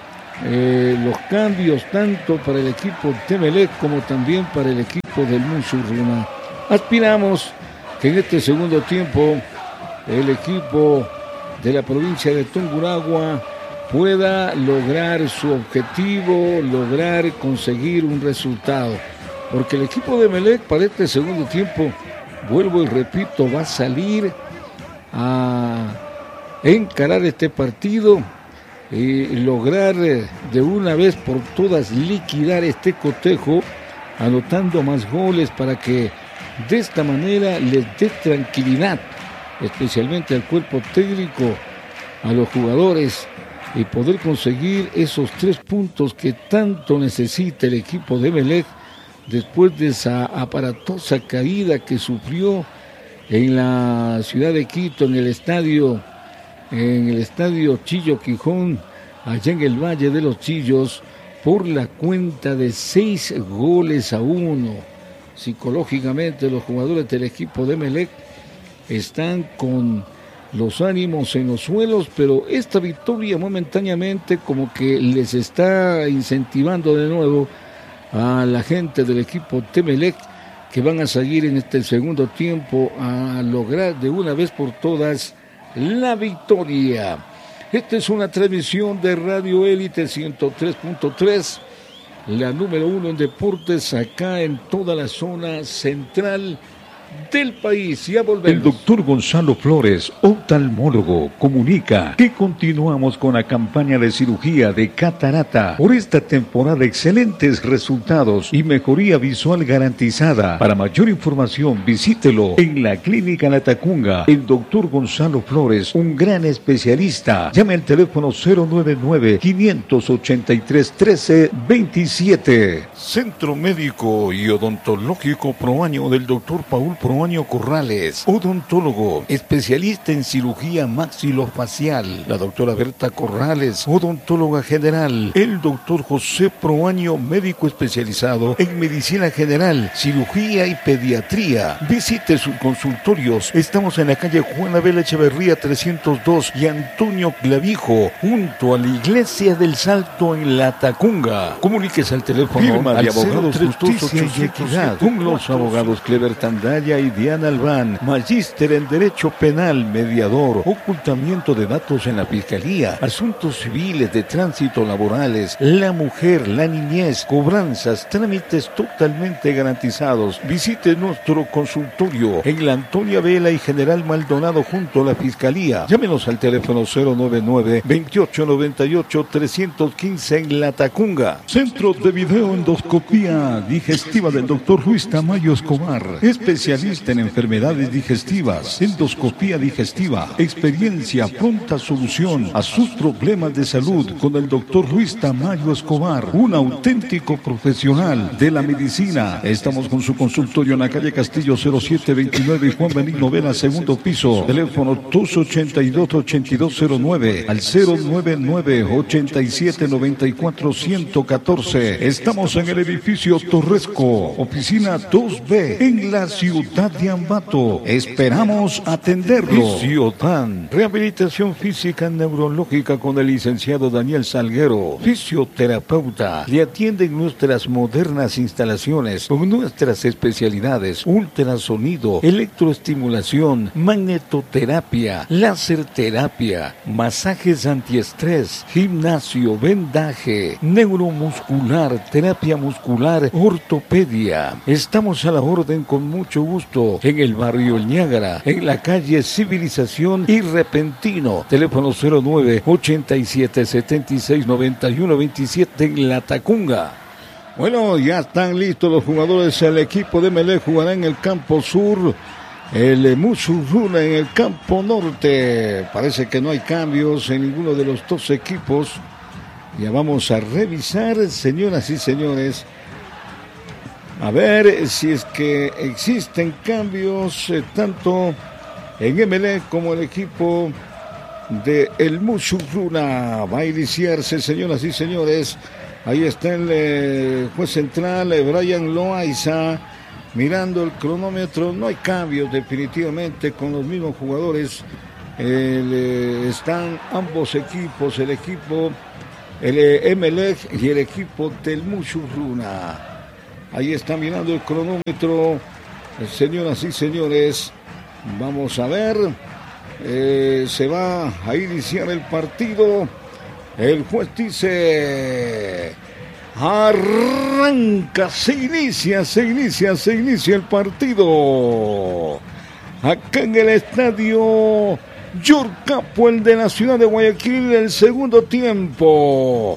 [SPEAKER 1] los cambios tanto para el equipo de Emelec como también para el equipo del Munsurruna. Aspiramos que en este segundo tiempo el equipo de la provincia de Tungurahua pueda lograr su objetivo, lograr conseguir un resultado. Porque el equipo de Emelec para este segundo tiempo, vuelvo y repito, va a salir a encarar este partido y lograr de una vez por todas liquidar este cotejo, anotando más goles para que de esta manera les dé tranquilidad, especialmente al cuerpo técnico, a los jugadores, y poder conseguir esos 3 puntos que tanto necesita el equipo de Emelec después de esa aparatosa caída que sufrió en la ciudad de Quito, en el estadio Chillo Quijón, allá en el Valle de los Chillos, por la cuenta de 6-1. Psicológicamente los jugadores del equipo de Emelec están con los ánimos en los suelos, pero esta victoria momentáneamente como que les está incentivando de nuevo a la gente del equipo de Emelec, que van a seguir en este segundo tiempo a lograr de una vez por todas la victoria. Esta es una transmisión de Radio Élite 103.3, la número 1 en deportes acá en toda la zona central del país. Ya volvemos.
[SPEAKER 4] El doctor Gonzalo Flores, oftalmólogo, comunica que continuamos con la campaña de cirugía de catarata. Por esta temporada, excelentes resultados y mejoría visual garantizada. Para mayor información, visítelo en la Clínica La Tacunga. El doctor Gonzalo Flores, un gran especialista. Llame al teléfono 099-583-1327.
[SPEAKER 2] Centro Médico y Odontológico Proaño del doctor Paul Proaño Corrales, odontólogo, especialista en cirugía maxilofacial. La doctora Berta Corrales, odontóloga general. El doctor José Proaño, médico especializado en medicina general, cirugía y pediatría. Visite sus consultorios. Estamos en la calle Juan Abel Echeverría 302 y Antonio Clavijo, junto a la Iglesia del Salto en La Tacunga. Comuníquese al teléfono
[SPEAKER 4] Firma
[SPEAKER 2] al
[SPEAKER 4] de abogados,
[SPEAKER 2] 03
[SPEAKER 4] justicia y equidad. Con los abogados Clever Tandaya y Diana Albán, magíster en Derecho Penal, mediador, ocultamiento de datos en la Fiscalía, asuntos civiles, de tránsito, laborales, la mujer, la niñez, cobranzas, trámites totalmente garantizados. Visite nuestro consultorio en la Antonia Vela y General Maldonado junto a la Fiscalía. Llámenos al teléfono 099-2898-315 en La Tacunga. Centro de Videoendoscopía Digestiva del Dr. Luis Tamayo Escobar, especialista en enfermedades digestivas, endoscopía digestiva, experiencia, pronta solución a sus problemas de salud con el doctor Luis Tamayo Escobar, un auténtico profesional de la medicina. Estamos con su consultorio en la calle Castillo 0729 y Juan Benigno Vela, segundo piso. Teléfono 282-8209 al 099-8794-114. Estamos en el edificio Torresco, oficina 2B, en la ciudad de Ambato. Esperamos atenderlo.
[SPEAKER 2] Fisiotan, rehabilitación física neurológica con el licenciado Daniel Salguero, fisioterapeuta. Le atienden nuestras modernas instalaciones con nuestras especialidades: ultrasonido, electroestimulación, magnetoterapia, láserterapia, masajes antiestrés, gimnasio, vendaje, neuromuscular, terapia muscular, ortopedia. Estamos a la orden con mucho gusto en el barrio El Niágara, en la calle Civilización y Repentino. Teléfono 09-8776-9127 en La Tacunga.
[SPEAKER 1] Bueno, ya están listos los jugadores. El equipo de Emelec jugará en el campo sur el Musurruna en el campo norte. Parece que no hay cambios en ninguno de los dos equipos. Ya vamos a revisar, señoras y señores, a ver si es que existen cambios tanto en Emelec como el equipo de el Musurruna. Va a iniciarse, señoras y señores. Ahí está el juez central, Brian Loaiza, mirando el cronómetro. No hay cambios definitivamente con los mismos jugadores. Están ambos equipos, el equipo el Emelec y el equipo del Musurruna. Ahí está mirando el cronómetro, señoras y señores. Vamos a ver, se va a iniciar el partido. El juez dice: arranca, se inicia el partido. Acá en el estadio Yorcapo, el de la ciudad de Guayaquil, el segundo tiempo.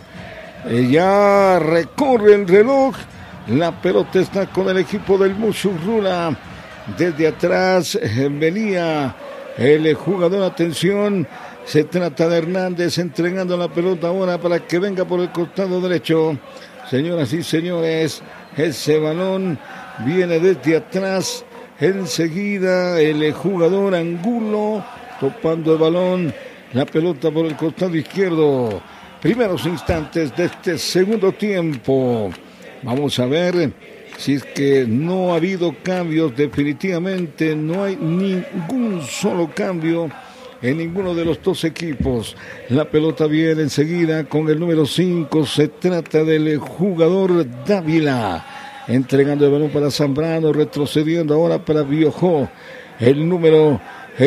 [SPEAKER 1] Ya recorre el reloj. La pelota está con el equipo del Musurruna. Desde atrás venía el jugador, atención. Se trata de Hernández entregando la pelota ahora para que venga por el costado derecho. Señoras y señores, ese balón viene desde atrás. Enseguida el jugador Angulo topando el balón. La pelota por el costado izquierdo. Primeros instantes de este segundo tiempo. Vamos a ver si es que no ha habido cambios. Definitivamente no hay ningún solo cambio en ninguno de los dos equipos. La pelota viene enseguida con el número 5. Se trata del jugador Dávila. Entregando el balón para Zambrano. Retrocediendo ahora para Biojó. El número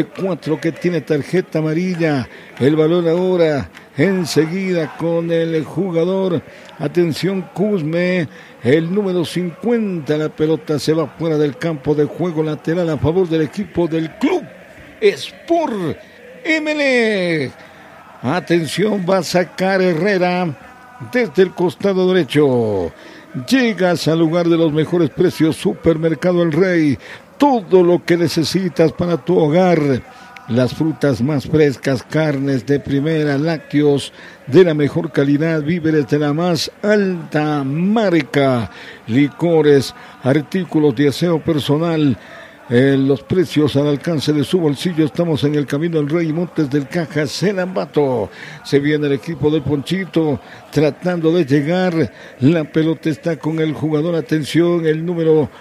[SPEAKER 1] 4 que tiene tarjeta amarilla. El balón ahora enseguida con el jugador. Atención, Cusme. El número 50. La pelota se va fuera del campo de juego, lateral a favor del equipo del Club Sport Emelec. Atención, va a sacar Herrera desde el costado derecho. Llegas al lugar de los mejores precios, Supermercado El Rey. Todo lo que necesitas para tu hogar. Las frutas más frescas, carnes de primera, lácteos de la mejor calidad, víveres de la más alta marca, licores, artículos de aseo personal. Los precios al alcance de su bolsillo. Estamos en el Camino del Rey, Montes del Caja, Senambato. Se viene el equipo del Ponchito tratando de llegar. La pelota está con el jugador. Atención, el número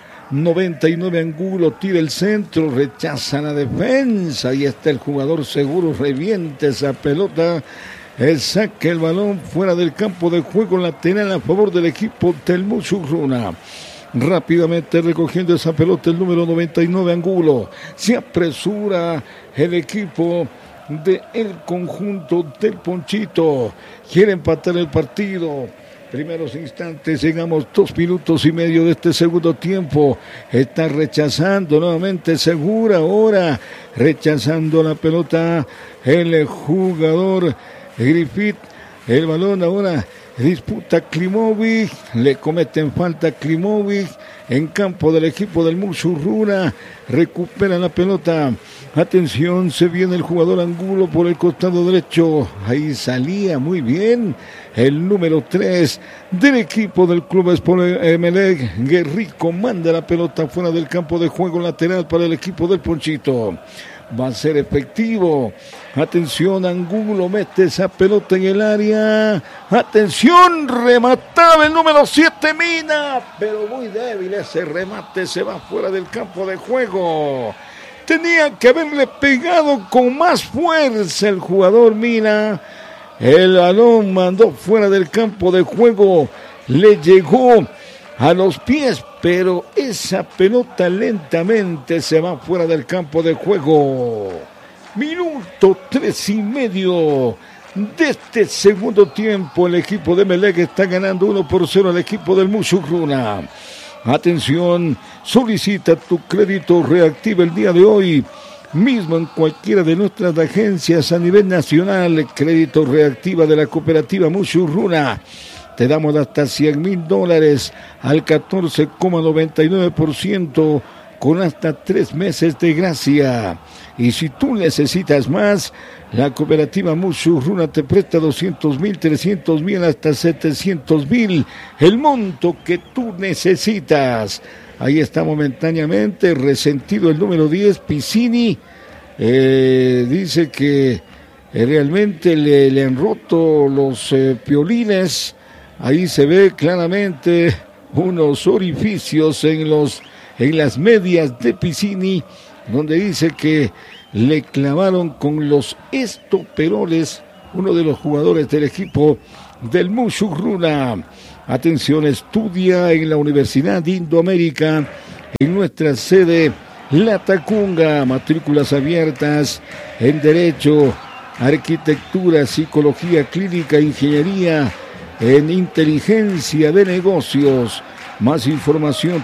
[SPEAKER 1] 99 Angulo tira el centro, rechaza la defensa. Ahí está el jugador seguro, revienta esa pelota. Saca el balón fuera del campo de juego, lateral a favor del equipo del Musurruna. Rápidamente recogiendo esa pelota el número 99 Angulo. Se apresura el equipo del conjunto del Ponchito. Quiere empatar el partido. Primeros instantes, llegamos 2 minutos y medio de este segundo tiempo. Está rechazando nuevamente Segura ahora. Rechazando la pelota el jugador Griffith. El balón ahora disputa Klimovic, le cometen falta Klimovic en campo del equipo del Musurruna. Recupera la pelota. Atención, se viene el jugador Angulo por el costado derecho. Ahí salía muy bien el número 3 del equipo del Club Sport Emelec. Guerrico manda la pelota fuera del campo de juego, lateral para el equipo del Ponchito. Va a ser efectivo. Atención, Angulo mete esa pelota en el área. Atención, remataba el número 7 Mina, pero muy débil ese remate, se va fuera del campo de juego. Tenía que haberle pegado con más fuerza el jugador Mina. El balón mandó fuera del campo de juego, le llegó a los pies, pero esa pelota lentamente se va fuera del campo de juego. Minuto 3:30 de este segundo tiempo. El equipo de Emelec está ganando 1-0 al equipo del Musurruna. Atención, solicita tu crédito Reactiva el día de hoy mismo en cualquiera de nuestras agencias a nivel nacional. Crédito Reactiva de la cooperativa Musurruna. Te damos hasta $100,000 al 14,99% con hasta 3 meses de gracia. Y si tú necesitas más, la cooperativa Musurruna te presta 200,000, 300,000, hasta 700,000, el monto que tú necesitas. Ahí está momentáneamente resentido el número 10, Piscini. Dice que realmente le han roto los piolines. Ahí se ve claramente unos orificios en las medias de Piscini, donde dice que le clavaron con los estoperoles uno de los jugadores del equipo del Musurruna. Atención, estudia en la Universidad Indoamérica, en nuestra sede Latacunga, matrículas abiertas en Derecho, Arquitectura, Psicología Clínica, Ingeniería, en Inteligencia de Negocios. Más información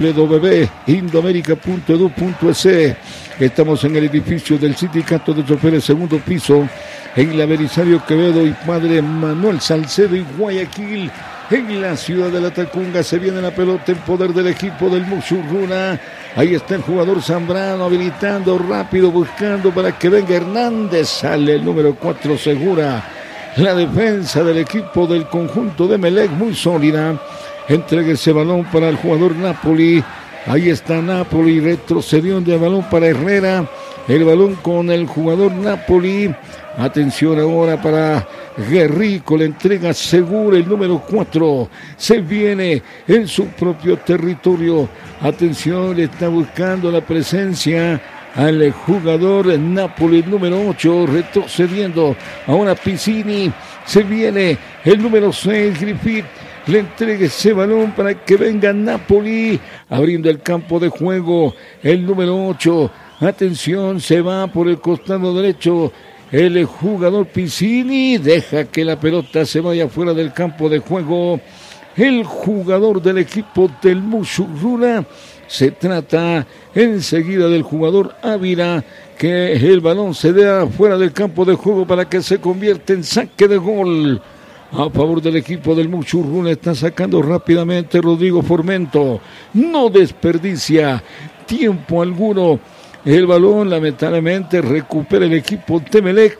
[SPEAKER 1] www.indoamerica.edu.es. Estamos en el edificio del Sindicato de Choferes, segundo piso, en la Belisario Quevedo y Padre Manuel Salcedo y Guayaquil, en la ciudad de Latacunga. Se viene la pelota en poder del equipo del Musurruna. Ahí está el jugador Zambrano habilitando rápido, buscando para que venga Hernández. Sale el número 4, Segura. La defensa del equipo del conjunto de Emelec, muy sólida. Entrega ese balón para el jugador Napoli. Ahí está Napoli, retrocedió de balón para Herrera. El balón con el jugador Napoli. Atención ahora para Guerrico, le entrega Segura, el número 4. Se viene en su propio territorio. Atención, le está buscando la presencia al jugador Napoli, el número 8, retrocediendo. Ahora Piscini, se viene el número 6, Griffith. Le entregue ese balón para que venga Napoli, abriendo el campo de juego, el número 8. Atención, se va por el costado derecho el jugador Piscini, deja que la pelota se vaya fuera del campo de juego. El jugador del equipo del Musurruna, se trata enseguida del jugador Ávila, que el balón se dé fuera del campo de juego para que se convierta en saque de gol. A favor del equipo del Musurruna está sacando rápidamente Rodrigo Formento. No desperdicia tiempo alguno. El balón lamentablemente recupera el equipo de Emelec.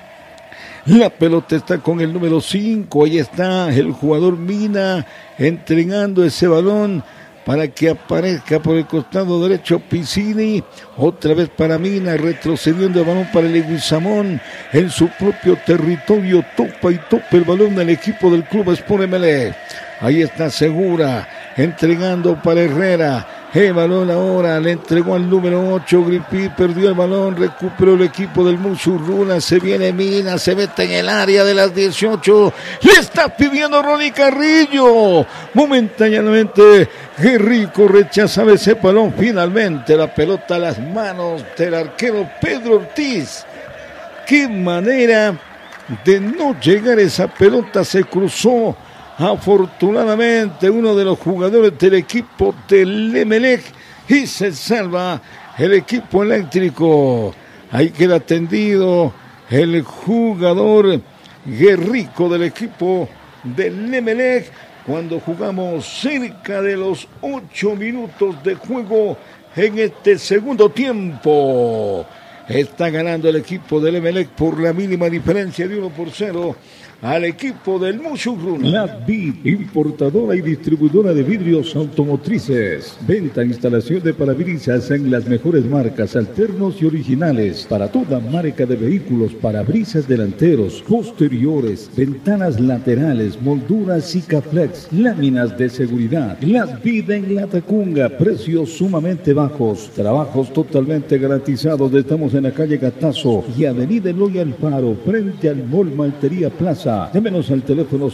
[SPEAKER 1] La pelota está con el número 5. Ahí está el jugador Mina entregando ese balón para que aparezca por el costado derecho Piscini. Otra vez para Mina, retrocediendo el balón para el Leguizamón en su propio territorio. Topa y topa el balón del equipo del Club Sport Emelec. Ahí está Segura entregando para Herrera. El balón ahora le entregó al número 8, Gripí, perdió el balón, recuperó el equipo del Musurruna, se viene Mina, se mete en el área de las 18, le está pidiendo Ronnie Carrillo, momentáneamente Guerrico rechazaba ese balón, finalmente la pelota a las manos del arquero Pedro Ortiz. Qué manera de no llegar esa pelota, se cruzó. Afortunadamente uno de los jugadores del equipo del Emelec y se salva el equipo eléctrico. Ahí queda tendido el jugador Guerrico del equipo del Emelec cuando jugamos cerca de los 8 minutos de juego en este segundo tiempo. Está ganando el equipo del Emelec por la mínima diferencia de 1-0 al equipo del Musurruna.
[SPEAKER 4] Latvid, importadora y distribuidora de vidrios automotrices. Venta e instalación de parabrisas en las mejores marcas, alternos y originales. Para toda marca de vehículos, parabrisas delanteros, posteriores, ventanas laterales, molduras Sikaflex, láminas de seguridad. Latvid en Latacunga, precios sumamente bajos. Trabajos totalmente garantizados. Estamos en la calle Gatazo y avenida Eloy Alfaro, frente al Mall Maltería Plaza. Llámenos al teléfono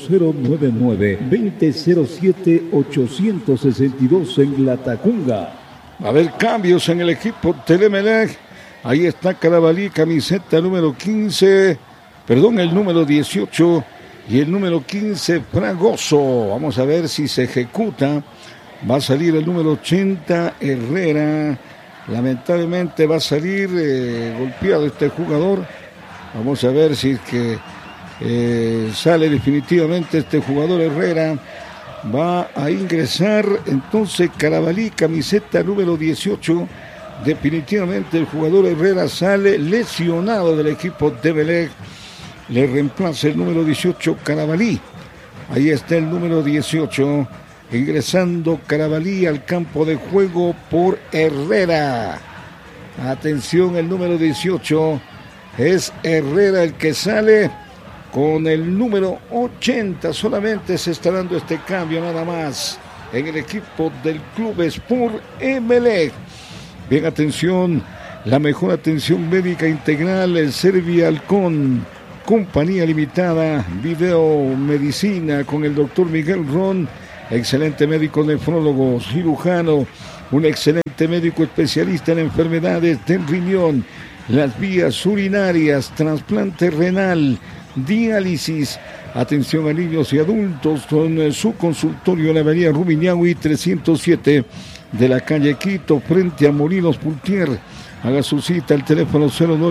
[SPEAKER 4] 099-2007-862 en Latacunga.
[SPEAKER 1] Va a haber cambios en el equipo del Emelec. Ahí está Carabalí, camiseta número 15, el número 18 y el número 15, Fragoso. Vamos a ver si se ejecuta. Va a salir el número 80, Herrera. Lamentablemente va a salir golpeado este jugador. Vamos a ver si es que sale definitivamente este jugador Herrera. Va a ingresar entonces Carabalí, camiseta número 18. Definitivamente el jugador Herrera sale lesionado del equipo de Emelec. Le reemplaza el número 18 Carabalí. Ahí está el número 18. Ingresando Carabalí al campo de juego por Herrera. Atención, el número 18 es Herrera el que sale con el número 80. Solamente se está dando este cambio nada más en el equipo del Club Sport Emelec. Bien, atención, la mejor atención médica integral, el Servial con Compañía Limitada, Videomedicina con el doctor Miguel Ron, excelente médico nefrólogo, cirujano, un excelente médico especialista en enfermedades del riñón, las vías urinarias, trasplante renal, diálisis. Atención a niños y adultos con su consultorio en la avenida Rumiñahui 307 de la calle Quito, frente a Molinos Pultier. Haga su cita al teléfono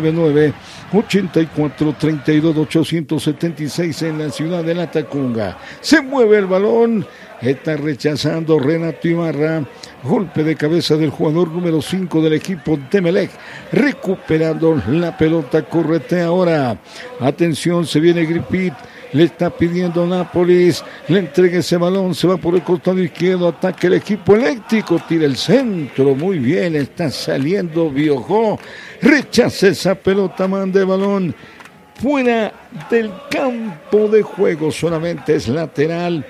[SPEAKER 1] 099-8432-876 en la ciudad de La Tacunga. Se mueve el balón, está rechazando Renato Ibarra. Golpe de cabeza del jugador número 5 del equipo de Emelec. Recuperando la pelota, corretea ahora. Atención, se viene Gripit. Le está pidiendo Nápoles, le entrega ese balón, se va por el costado izquierdo, ataque el equipo eléctrico, tira el centro, muy bien, está saliendo Biojó, rechaza esa pelota, manda el balón fuera del campo de juego, solamente es lateral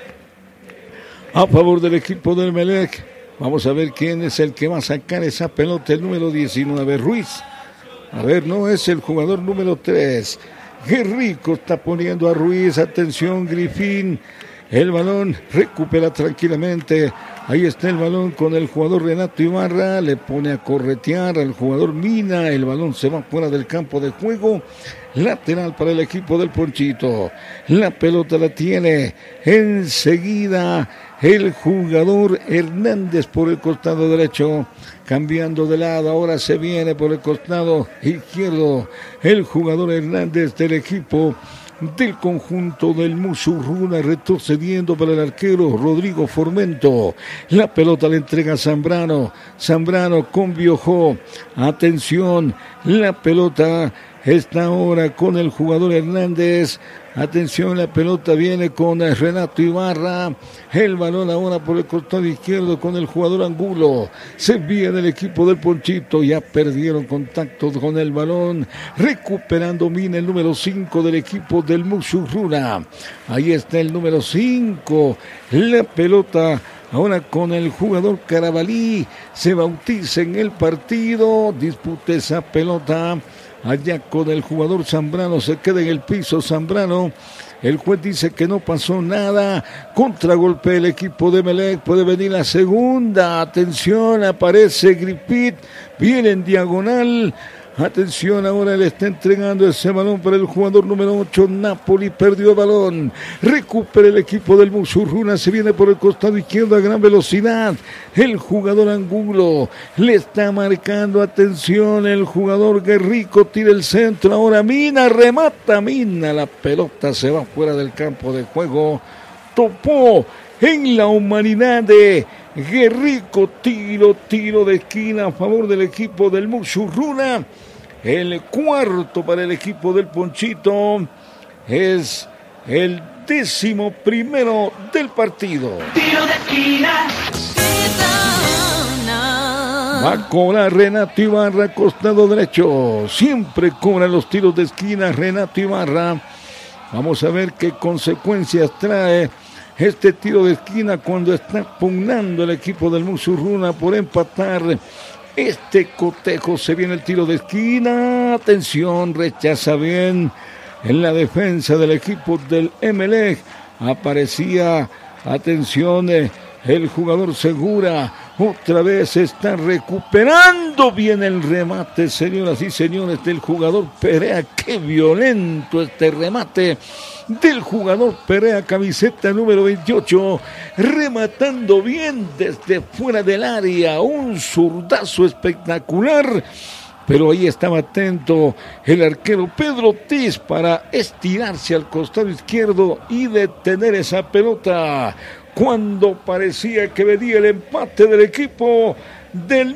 [SPEAKER 1] a favor del equipo del Emelec. Vamos a ver quién es el que va a sacar esa pelota, el número 19, Ruiz. A ver, no es el jugador número 3. Qué rico está poniendo a Ruiz. Atención, Grifín. El balón recupera tranquilamente. Ahí está el balón con el jugador Renato Ibarra. Le pone a corretear al jugador Mina. El balón se va fuera del campo de juego. Lateral para el equipo del Ponchito. La pelota la tiene enseguida el jugador Hernández por el costado derecho. Cambiando de lado, ahora se viene por el costado izquierdo el jugador Hernández del equipo del conjunto del Musurruna, retrocediendo para el arquero Rodrigo Formento. La pelota le entrega a Zambrano. Zambrano con Biojó. Atención, la pelota está ahora con el jugador Hernández. Atención, la pelota viene con Renato Ibarra. El balón ahora por el costado izquierdo con el jugador Angulo. Se viene el equipo del Ponchito. Ya perdieron contacto con el balón. Recuperando Mina, el número 5 del equipo del Musurruna. Ahí está el número 5. La pelota ahora con el jugador Carabalí. Se bautiza en el partido. Disputa esa pelota. Allá con el jugador Zambrano, se queda en el piso Zambrano. El juez dice que no pasó nada. Contragolpe el equipo de Emelec. Puede venir la segunda. Atención, aparece Gripit. Viene en diagonal. Atención, ahora le está entregando ese balón para el jugador número 8. Napoli perdió el balón. Recupera el equipo del Musurruna. Se viene por el costado izquierdo a gran velocidad. El jugador Angulo le está marcando. Atención, el jugador Guerrico tira el centro. Ahora Mina, remata Mina. La pelota se va fuera del campo de juego. Topó en la humanidad de Guerrico. Tiro de esquina a favor del equipo del Musurruna. El cuarto para el equipo del Ponchito. Es el 11º del partido.
[SPEAKER 3] Tiro de esquina.
[SPEAKER 1] Va a cobrar Renato Ibarra, costado derecho. Siempre cobra los tiros de esquina Renato Ibarra. Vamos a ver qué consecuencias trae este tiro de esquina cuando está pugnando el equipo del Musurruna por empatar este cotejo. Se viene el tiro de esquina. Atención, rechaza bien en la defensa del equipo del Emelec. Aparecía, atención, el jugador Segura. Otra vez está recuperando bien el remate, señoras y señores, del jugador Perea. Qué violento este remate del jugador Perea, camiseta número 28, rematando bien desde fuera del área, un zurdazo espectacular, pero ahí estaba atento el arquero Pedro Ortiz para estirarse al costado izquierdo y detener esa pelota. cuando parecía que venía el empate del equipo del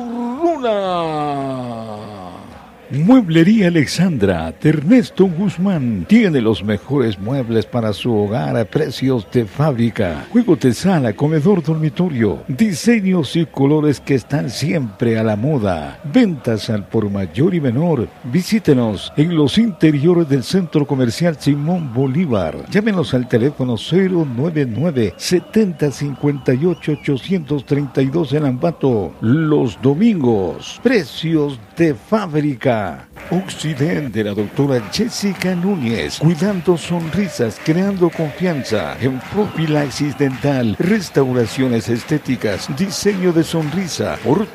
[SPEAKER 1] Musurruna.
[SPEAKER 4] Mueblería Alexandra de Ernesto Guzmán tiene los mejores muebles para su hogar a precios de fábrica. Juegos de sala, comedor, dormitorio, diseños y colores que están siempre a la moda. Ventas al por mayor y menor. Visítenos en los interiores del Centro Comercial Simón Bolívar. Llámenos al teléfono 099-7058-832 en Ambato. Los domingos, precios de fábrica. Occidente, la doctora Jessica Núñez, cuidando sonrisas, creando confianza en profilaxis dental, restauraciones estéticas, diseño de sonrisa, ortodoncia